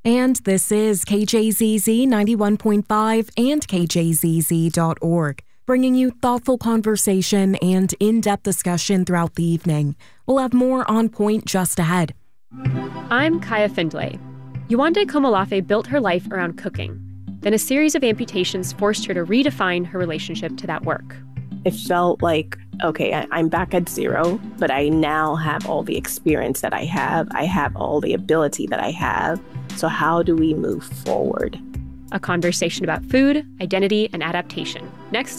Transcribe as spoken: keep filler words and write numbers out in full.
And this is K J Z Z ninety-one point five and K J Z Z dot org, bringing you thoughtful conversation and in-depth discussion throughout the evening. We'll have more on point just ahead. I'm Kaya Findlay. Yewande Komolafe built her life around cooking. Then a series of amputations forced her to redefine her relationship to that work. It felt like, okay, I, I'm back at zero, but I now have all the experience that I have. I have all the ability that I have. So how do we move forward? A conversation about food, identity, and adaptation. Next